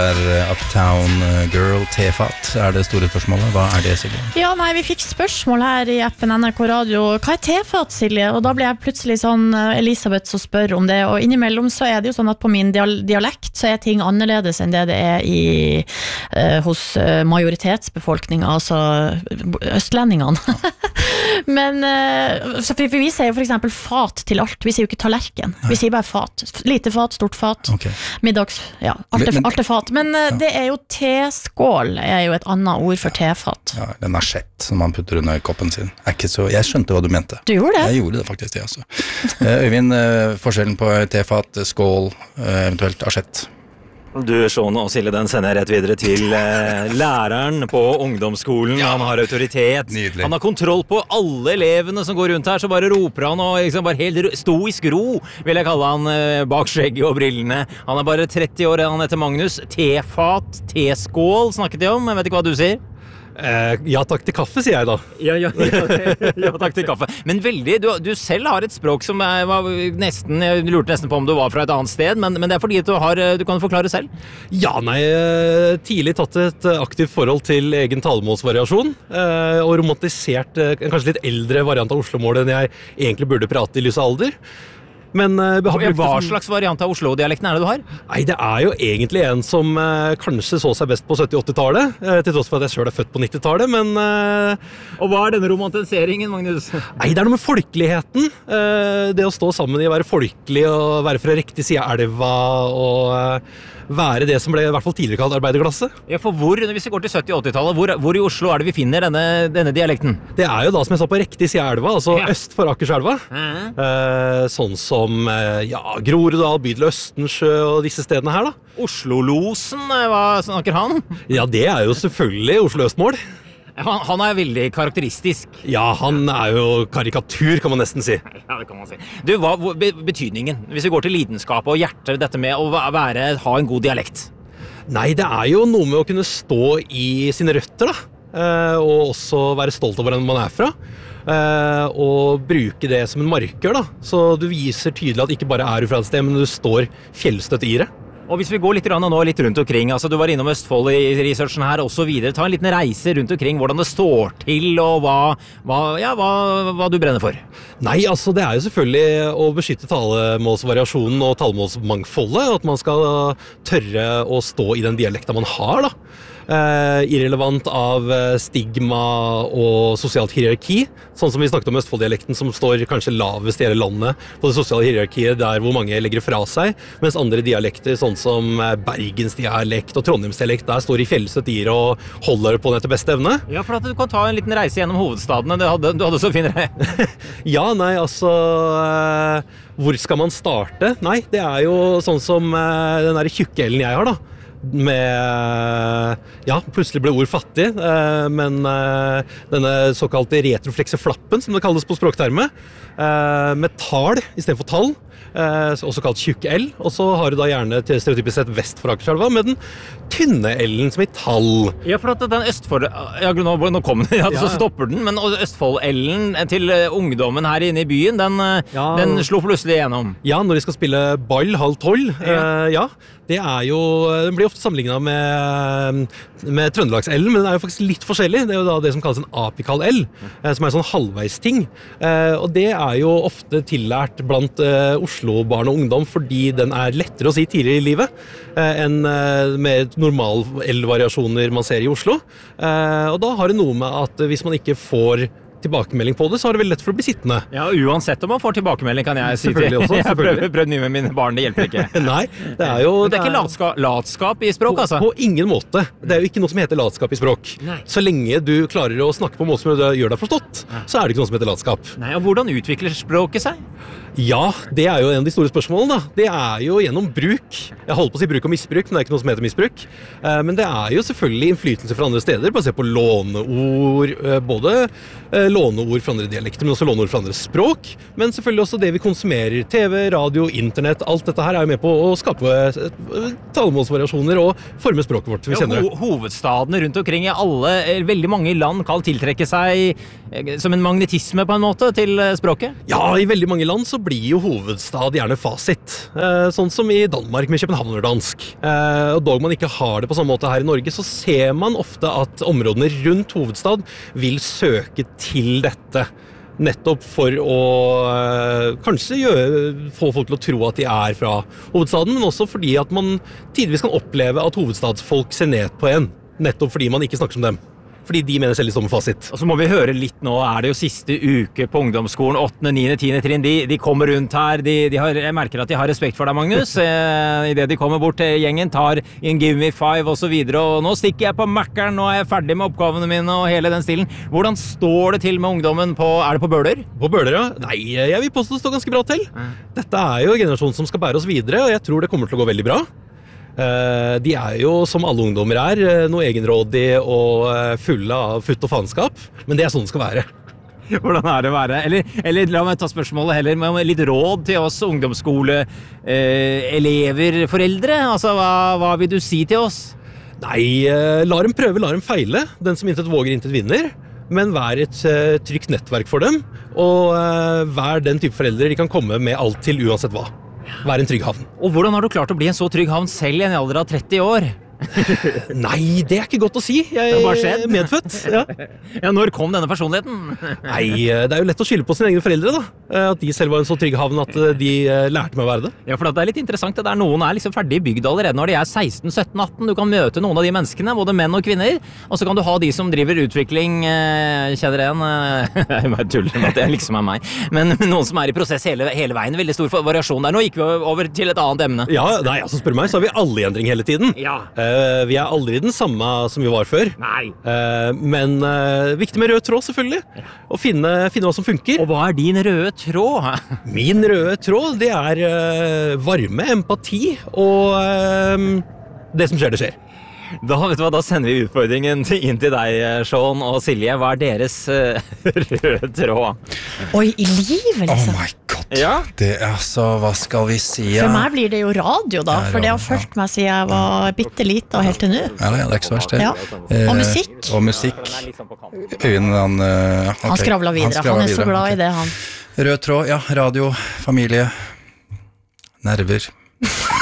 der Uptown Girl tefat? Det store spørsmålet? Hva det, Silje? Ja, nei, vi fikk spørsmål her i appen NRK Radio. Hva tefat, Silje? Og da ble jeg plutselig sånn Elisabeth som spør om det, og innimellom så det jo sånn at på min dialekt så ting annerledes enn det hos majoritetsbefolkningen, altså østlendingene. Men vi sier jo for eksempel fat til alt. Vi sier jo ikke tallerken. Vi sier bare fat. Lite fat, stort fat. Okay. Middags, ja, alt fat. Men det jo teskål jo et annet ord for tefat. Ja, en asjett som man putter under koppen sin. Ikke så, jeg skjønte hva du mente. Du gjorde det? Jeg gjorde det faktisk, det altså. Øyvind, forskjellen på tefat, skål, eventuelt asjett. Du, Sean og Silje, den sender jeg rett videre til læreren på ungdomsskolen. Han har autoritet. Nydelig. Han har kontroll på alle elevene som går rundt her, så bare roper han og liksom bare helt stoisk ro, vil jeg kalle han, bak skjegget og brillene. Han bare 30 år, han heter Magnus. Tefat, teskål snakket de om. Jeg vet ikke hva du sier. Ja takk til kaffe, sier jeg da. Ja takk til kaffe. Men veldig, du selv har et språk som var nesten, jeg lurte nesten på om du var fra et annet sted, men det fordi at du kan forklare selv. Ja, nei, tidlig tatt et aktivt forhold til egen talemålsvariasjon, og romantisert en kanskje litt eldre variant av Oslo-målet enn jeg egentlig burde prate i lys av alder. Men hva slags variant av Oslo-dialekten det du har? Nei, det jo egentlig en som kanskje så seg best på 70-80-tallet, til tross for at jeg selv født på 90-tallet, men... Og hva denne romantiseringen, Magnus? Nei, det noe med folkeligheten. Det å stå sammen i å være folkelig, og være fra riktig side av elva, og være det som ble i hvert fall tidligere kalt arbeiderklasse. Ja, for hvis vi går til 70-80-tallet, hvor i Oslo det vi finner denne dialekten? Det jo da, som jeg sa, på riktig side av elva, altså øst for Akerselva. Sånn som, Groruddal, bydel Østensjø og disse stedene her da. Oslo-losen, hva snakker han? Ja, det jo selvfølgelig Oslo Østmål. Han veldig karakteristisk. Ja, han jo karikatur, kan man nesten si. Ja, det kan man si. Du, hva betydningen, hvis vi går til lidenskap og hjertet, dette med å ha en god dialekt? Nei, det jo noe med å kunne stå i sine røtter, da. Og også være stolt over hvor man fra. Og bruke det som en markør, da. Så du viser tydelig at ikke bare du fra et sted, men du står fjellstøtt i det. Og hvis vi går litt rundt omkring, altså du var innom Østfold i researchen her og så videre, ta en liten reise rundt omkring, hvordan det står til og hva du brenner for. Nei, altså det jo selvfølgelig å beskytte talemålsvariasjonen og talemålsmangfoldet, at man skal tørre å stå i den dialekten man har da. Irrelevant av stigma og sosialt hierarki, sånn som vi snakket om Østfold-dialekten som står kanskje lavest i hele landet på det sosiale hierarkiet der hvor mange legger fra seg, mens andre dialekter sånn som Bergensdialekt og Trondheimsdialekt der står i fjellstøttier og holder på etter beste evne. Ja, for at du kan ta en liten reise gjennom hovedstadene, du hadde så fin reise. Ja, nei, altså hvor skal man starte? Nei, det jo sånn som den der tjukke L-en jeg har da, med, plutselig ble ord fattig, men denne såkalte retroflexe flappen, som det kalles på språktermet, med tal i stedet for tall, også kalt tjukk L, og så har du da gjerne til stereotypisk sett vest for Akerselva med den tynne L-en som i tall. Ja, for at den Østfold... Ja, nå kom den, så stopper den, men Østfold-L-en til ungdommen her inne i byen, den slo plutselig igjennom. Ja, når de skal spille ball halv 12, det jo... Den blir ofte sammenlignet med Trøndelags-L, men den jo faktisk litt forskjellig. Det jo da det som kalles en apikal L, som en sånn halvveisting. Og det jo ofte tillært blant Oslo-barn og ungdom, fordi den lettere å si tidligere i livet enn med normal L-variasjoner man ser i Oslo. Og da har det noe med at hvis man ikke får tilbakemelding på det, så det veldig lett for å bli sittende. Ja, uansett om man får tilbakemelding, kan jeg si til. Også, jeg har prøvd mye med mine barn, det hjelper ikke. Nei, det jo... Det ikke latskap i språk, altså? På ingen måte. Det jo ikke noe som heter latskap i språk. Nei. Så lenge du klarer å snakke på en måte som gjør deg forstått, så det ikke noe som heter latskap. Nei, og hvordan utvikler språket seg? Ja, det jo en av de store spørsmålene da. Det jo gjennom bruk. Jeg holder på å si bruk og misbruk, men det ikke noe som heter misbruk. Men det jo selvfølgelig innflytelse fra andre steder, bare se på låneord, både låneord fra andre dialekter, men også låneord fra andre språk, men selvfølgelig også det vi konsumerer, TV, radio, internett, alt dette her jo med på å skape talemålsvariasjoner og forme språket vårt. Hovedstadene rundt omkring i veldig mange land kan tiltrekke seg som en magnetisme på en måte til språket? Ja, i veldig mange land så blir jo hovedstad gjerne fasit. Sånn som i Danmark med københavnerdansk. Og dog man ikke har det på samme måte her i Norge, så ser man ofte at områdene rundt hovedstad vil søke til dette. Nettopp for å kanskje få folk til å tro at de er fra hovedstaden, men også fordi at man tidvis kan oppleve at hovedstadsfolk ser ned på en. Nettopp fordi man ikke snakker som dem. Fordi de mener selv i som fasit. Og så må vi høre litt nå, det jo siste uke på ungdomsskolen, 8., 9., 10. trinn, de kommer rundt her, jeg merker at de har respekt for deg, Magnus, i det de kommer bort til gjengen, tar en give me 5 og så videre, og nå stikker jeg på Mackeren, nå er jeg ferdig med oppgavene mine og hele den stilen. Hvordan står det til med ungdommen det på Bøler? På Bøler, ja. Nei, jeg vil påstå det står ganske bra til. Dette er jo en generasjon som skal bære oss videre, og jeg tror det kommer til å gå veldig bra. De er jo, som alle ungdommer noe egenrådige og fulle av futt og faenskap, men det er sånn det skal være. Hvordan det å være? Eller la meg ta spørsmålet heller med litt råd til oss ungdomsskole, elever, foreldre. Altså, hva vil du si til oss? Nei, la dem prøve, la dem feile. Den som intet våger, intet vinner. Men vær et trygt nettverk for dem, og vær den type foreldre de kan komme med alt til uansett hva. Vær en trygg havn. Og hvordan har du klart å bli en så trygg havn selv i en alder av 30 år? Nei, det er ikke godt å si. Jeg er medfødt. Ja. Ja, når kom denne personligheten? Nei, det er jo lett å skylde på sine egne foreldre da. At de selv var en så trygg havn at de lærte meg å være det. Ja, for det litt interessant. Noen liksom ferdig bygd allerede når de 16, 17, 18. Du kan møte noen av de menneskene, både menn og kvinner. Og så kan du ha de som driver utvikling, kjenner en, jeg bare tuller med at det liksom meg. Men noen som i prosess hele veien, veldig stor variasjon der. Nå gikk vi over til et annet emne. Ja, nei, altså spør meg, så har vi alle i endring hele tiden. Ja. Vi aldri den samme som vi var før. Nei. Men viktig med rød tråd, selvfølgelig. Å finne hva som funker. Og hva din røde tråd? Min røde tråd, det varme, empati og det som skjer, det skjer. Da sender vi utfordringen inn til deg, Sean og Silje. Hva deres røde tråd? Oi, i livet, liksom. Oh my god. Ja? Det så, hva skal vi si? For meg blir det jo radio da, for det har fulgt meg siden jeg var bittelite og helt til nå. Ja, det ikke så verst det. Ja. Og musikk. Og musikk. Øyvind, Han skravler videre, han så glad i det, han. Rød tråd, ja, radio, familie, nerver.